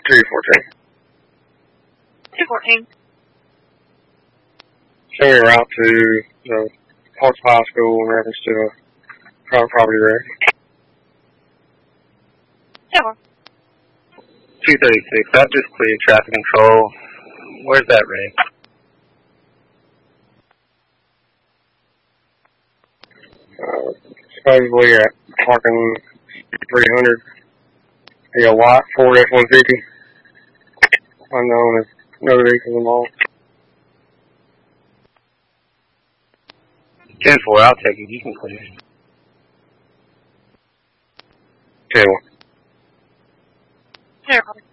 214. 214. Send me a route to the Parks High School in reference to a private property wreck. 236, I've just cleared traffic control. Where's that wreck? Supposedly at parking 300. A white Ford F-150. Unknown as no vehicles involved. 10-4, I'll take it. You can clear. 10-1. 0.